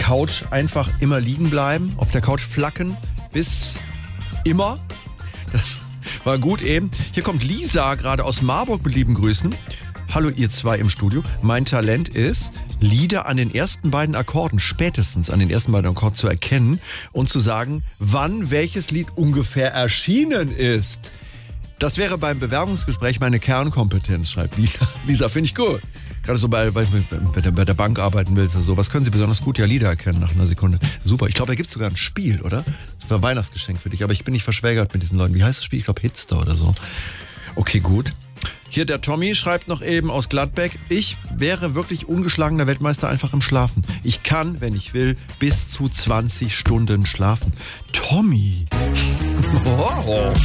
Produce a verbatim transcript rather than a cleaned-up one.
Couch einfach immer liegen bleiben, auf der Couch flacken bis immer. Das war gut eben. Hier kommt Lisa gerade aus Marburg mit lieben Grüßen. Hallo ihr zwei im Studio. Mein Talent ist, Lieder an den ersten beiden Akkorden, spätestens an den ersten beiden Akkorden zu erkennen und zu sagen, wann welches Lied ungefähr erschienen ist. Das wäre beim Bewerbungsgespräch meine Kernkompetenz, schreibt Lisa. Lisa, finde ich gut. Gerade so bei, weiß nicht, wenn du bei der Bank arbeiten willst oder so. Was können Sie besonders gut? Ja, Lieder erkennen nach einer Sekunde. Super. Ich glaube, da gibt es sogar ein Spiel, oder? Das war ein Weihnachtsgeschenk für dich. Aber ich bin nicht verschwägert mit diesen Leuten. Wie heißt das Spiel? Ich glaube, Hitster oder so. Okay, gut. Hier der Tommy schreibt noch eben aus Gladbeck, ich wäre wirklich ungeschlagener Weltmeister einfach im Schlafen. Ich kann, wenn ich will, bis zu zwanzig Stunden schlafen. Tommy! Oh.